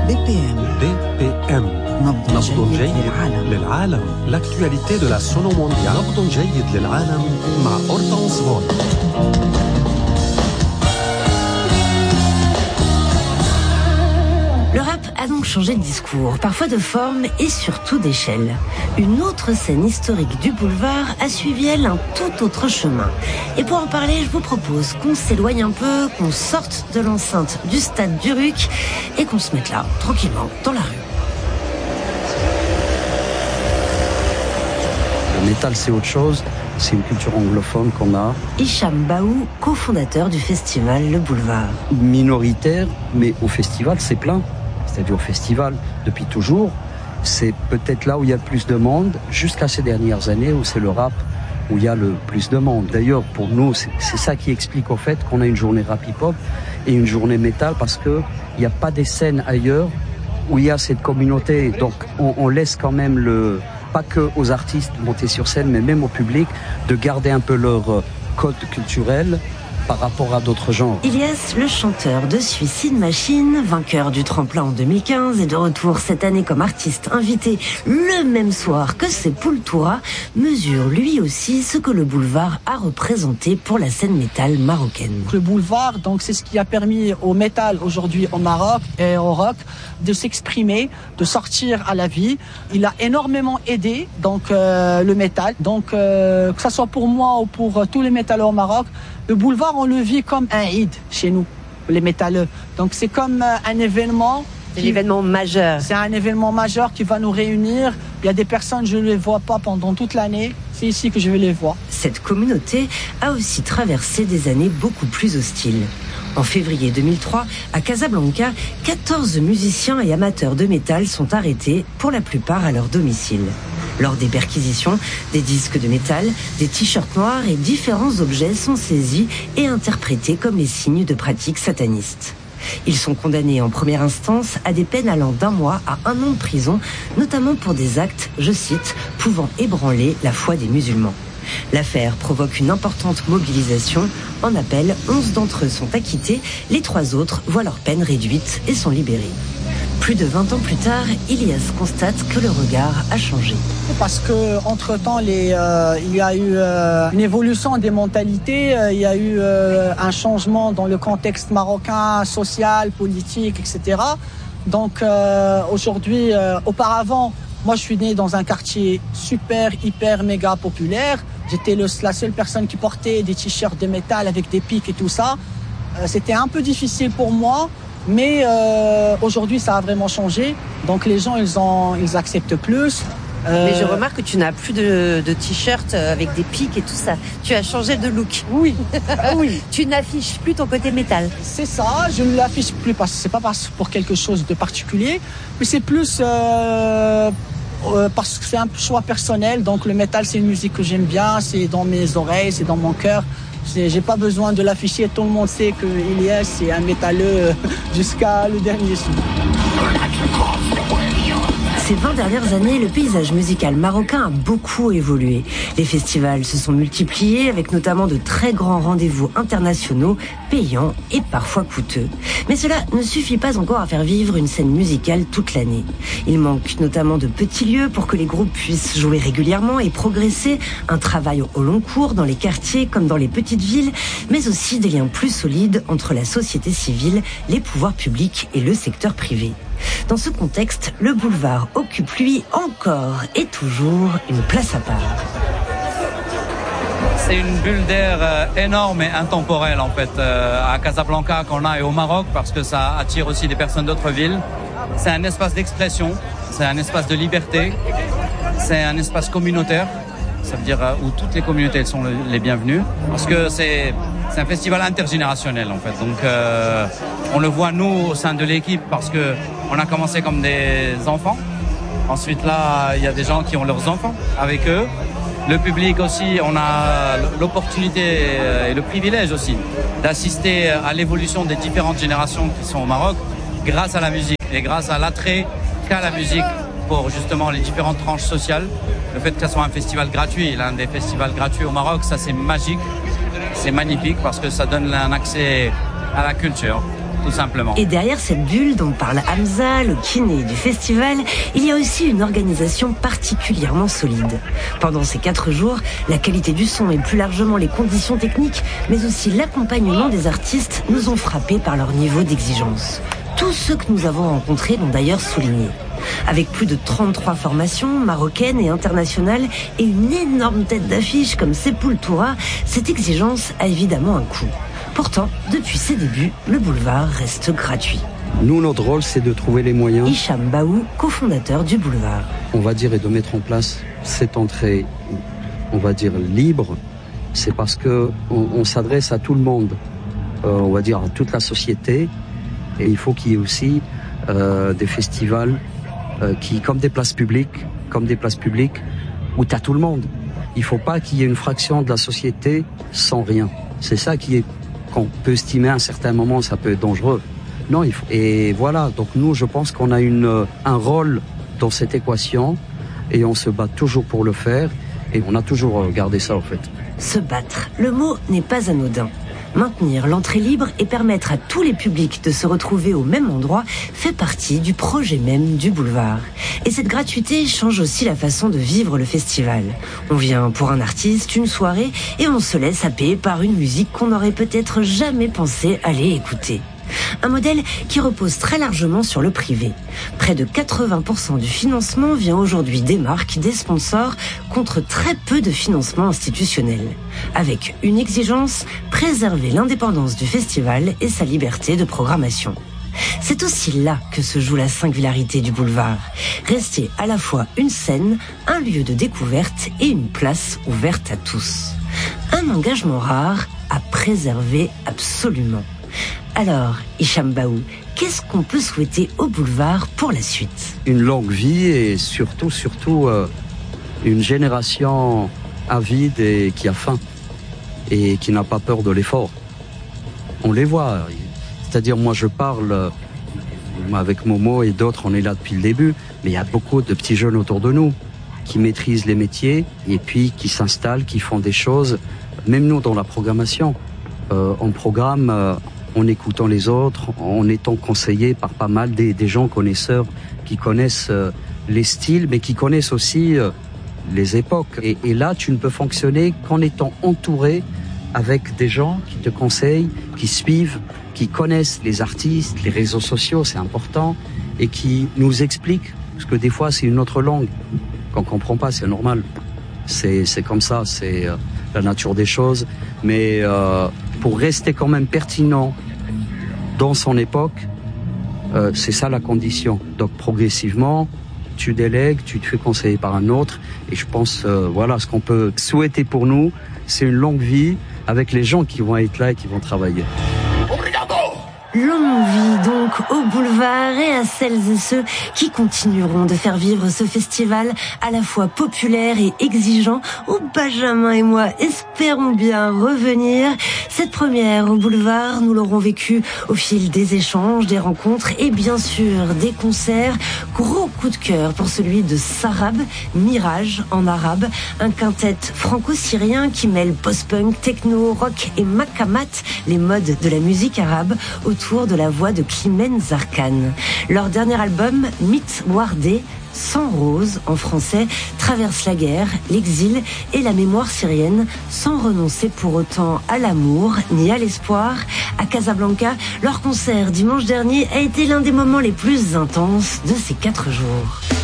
BPM نبض جيد للعالم. L'actualité de la sono mondiale. نبض جيد للعالم مع Hortense Vol. Le rap a donc changé de discours, parfois de forme et surtout d'échelle. Une autre scène historique du boulevard a suivi, elle, un tout autre chemin. Et pour en parler, je vous propose qu'on s'éloigne un peu, qu'on sorte de l'enceinte du stade du RUC et qu'on se mette là, tranquillement, dans la rue. Le métal, c'est autre chose. C'est une culture anglophone qu'on a. Hicham Baou, cofondateur du festival Le Boulevard. Minoritaire, mais au festival, c'est plein. C'est-à-dire au festival, depuis toujours, c'est peut-être là où il y a le plus de monde, jusqu'à ces dernières années où c'est le rap où il y a le plus de monde. D'ailleurs, pour nous, c'est ça qui explique au fait qu'on a une journée rap hip-hop et une journée métal, parce qu'il n'y a pas des scènes ailleurs où il y a cette communauté. Donc, on laisse quand même pas que aux artistes monter sur scène, mais même au public, de garder un peu leur code culturel par rapport à d'autres genres. Ilyes, le chanteur de Suicide Machine, vainqueur du tremplin en 2015 et de retour cette année comme artiste invité le même soir que Sepultura, mesure lui aussi ce que le boulevard a représenté pour la scène métal marocaine. Le boulevard, donc, c'est ce qui a permis au métal aujourd'hui au Maroc et au rock de s'exprimer, de sortir à la vie. Il a énormément aidé donc le métal. Donc que ça soit pour moi ou pour tous les métalleux au Maroc, le boulevard, on le vit comme un Eid chez nous, les métalleux. Donc c'est comme un événement. C'est l'événement majeur. C'est un événement majeur qui va nous réunir. Il y a des personnes, je ne les vois pas pendant toute l'année. C'est ici que je vais les voir. Cette communauté a aussi traversé des années beaucoup plus hostiles. En février 2003, à Casablanca, 14 musiciens et amateurs de métal sont arrêtés, pour la plupart à leur domicile. Lors des perquisitions, des disques de métal, des t-shirts noirs et différents objets sont saisis et interprétés comme les signes de pratiques satanistes. Ils sont condamnés en première instance à des peines allant d'1 mois à 1 an de prison, notamment pour des actes, je cite, pouvant ébranler la foi des musulmans. L'affaire provoque une importante mobilisation. En appel, 11 d'entre eux sont acquittés, les 3 autres voient leur peine réduite et sont libérés. Plus de 20 ans plus tard, Ilyes constate que le regard a changé. Parce que entre-temps, il y a eu une évolution des mentalités, il y a eu un changement dans le contexte marocain, social, politique, etc. Donc aujourd'hui, auparavant, moi je suis né dans un quartier super, hyper, méga populaire. J'étais la seule personne qui portait des t-shirts de métal avec des pics et tout ça. C'était un peu difficile pour moi. Mais aujourd'hui, ça a vraiment changé. Donc les gens, ils acceptent plus. Mais je remarque que tu n'as plus de t-shirt avec des pics et tout ça. Tu as changé de look. Oui, oui. Tu n'affiches plus ton côté métal. C'est ça, je ne l'affiche plus parce que c'est pas pour quelque chose de particulier, mais c'est plus parce que c'est un choix personnel. Donc le métal, c'est une musique que j'aime bien, c'est dans mes oreilles, c'est dans mon cœur. J'ai pas besoin de l'afficher, tout le monde sait que Ilyes c'est un métalleux jusqu'à le dernier sou. Ces 20 dernières années, le paysage musical marocain a beaucoup évolué. Les festivals se sont multipliés, avec notamment de très grands rendez-vous internationaux, payants et parfois coûteux. Mais cela ne suffit pas encore à faire vivre une scène musicale toute l'année. Il manque notamment de petits lieux pour que les groupes puissent jouer régulièrement et progresser, un travail au long cours dans les quartiers comme dans les petites villes, mais aussi des liens plus solides entre la société civile, les pouvoirs publics et le secteur privé. Dans ce contexte, le boulevard occupe lui encore et toujours une place à part. C'est une bulle d'air énorme et intemporelle en fait à Casablanca qu'on a et au Maroc, parce que ça attire aussi des personnes d'autres villes. C'est un espace d'expression, c'est un espace de liberté, c'est un espace communautaire. Ça veut dire où toutes les communautés sont les bienvenues, parce que c'est un festival intergénérationnel en fait. Donc on le voit nous au sein de l'équipe, parce que on a commencé comme des enfants. Ensuite là, il y a des gens qui ont leurs enfants avec eux. Le public aussi, on a l'opportunité et le privilège aussi d'assister à l'évolution des différentes générations qui sont au Maroc grâce à la musique et grâce à l'attrait qu'a la musique pour justement les différentes tranches sociales. Le fait que ce soit un festival gratuit, l'un des festivals gratuits au Maroc, ça c'est magique, c'est magnifique parce que ça donne un accès à la culture. tout simplement. Et derrière cette bulle dont parle Hamza, le kiné du festival, il y a aussi une organisation particulièrement solide. Pendant ces 4 jours, la qualité du son et plus largement les conditions techniques, mais aussi l'accompagnement des artistes nous ont frappés par leur niveau d'exigence. Tous ceux que nous avons rencontrés l'ont d'ailleurs souligné. Avec plus de 33 formations marocaines et internationales et une énorme tête d'affiche comme Sepultura, cette exigence a évidemment un coût. Pourtant, depuis ses débuts, le boulevard reste gratuit. Nous, notre rôle, c'est de trouver les moyens. Hicham Baou, cofondateur du boulevard. On va dire, et de mettre en place cette entrée, on va dire, libre. C'est parce que on s'adresse à tout le monde, on va dire à toute la société. Et il faut qu'il y ait aussi des festivals qui, comme des places publiques, où tu as tout le monde. Il ne faut pas qu'il y ait une fraction de la société sans rien. C'est ça qu'on peut estimer à un certain moment, ça peut être dangereux. Non, il faut. Et voilà, donc nous, je pense qu'on a un rôle dans cette équation et on se bat toujours pour le faire et on a toujours gardé ça en fait. Se battre, le mot n'est pas anodin. Maintenir l'entrée libre et permettre à tous les publics de se retrouver au même endroit fait partie du projet même du boulevard. Et cette gratuité change aussi la façon de vivre le festival. On vient pour un artiste, une soirée, et on se laisse happer par une musique qu'on n'aurait peut-être jamais pensé aller écouter. Un modèle qui repose très largement sur le privé. Près de 80% du financement vient aujourd'hui des marques, des sponsors, contre très peu de financement institutionnel. Avec une exigence, préserver l'indépendance du festival et sa liberté de programmation. C'est aussi là que se joue la singularité du boulevard. Rester à la fois une scène, un lieu de découverte et une place ouverte à tous. Un engagement rare à préserver absolument. Alors, Hicham Baou, qu'est-ce qu'on peut souhaiter au boulevard pour la suite ? Une longue vie et surtout une génération avide et qui a faim et qui n'a pas peur de l'effort. On les voit. C'est-à-dire, moi je parle avec Momo et d'autres, on est là depuis le début, mais il y a beaucoup de petits jeunes autour de nous qui maîtrisent les métiers et puis qui s'installent, qui font des choses. Même nous, dans la programmation, on programme en écoutant les autres, en étant conseillé par pas mal des gens connaisseurs qui connaissent les styles, mais qui connaissent aussi les époques. Et là, tu ne peux fonctionner qu'en étant entouré avec des gens qui te conseillent, qui suivent, qui connaissent les artistes, les réseaux sociaux, c'est important, et qui nous expliquent, parce que des fois, c'est une autre langue qu'on comprend pas, c'est normal. C'est comme ça, c'est la nature des choses, mais pour rester quand même pertinent dans son époque, c'est ça la condition. Donc progressivement, tu délègues, tu te fais conseiller par un autre, et je pense, voilà, ce qu'on peut souhaiter pour nous, c'est une longue vie avec les gens qui vont être là et qui vont travailler. Longue vie donc au boulevard et à celles et ceux qui continueront de faire vivre ce festival à la fois populaire et exigeant où Benjamin et moi espérons bien revenir. Cette première au boulevard, nous l'aurons vécu au fil des échanges, des rencontres et bien sûr des concerts. Gros coup de cœur pour celui de Sarab, Mirage en arabe, un quintet franco-syrien qui mêle post-punk, techno, rock et makamat, les modes de la musique arabe, autour de la voix de Climène Zarkane. Leur dernier album, Mythe Wardé, Sans rose en français, traverse la guerre, l'exil et la mémoire syrienne sans renoncer pour autant à l'amour ni à l'espoir. À Casablanca, leur concert dimanche dernier a été l'un des moments les plus intenses de ces 4 jours.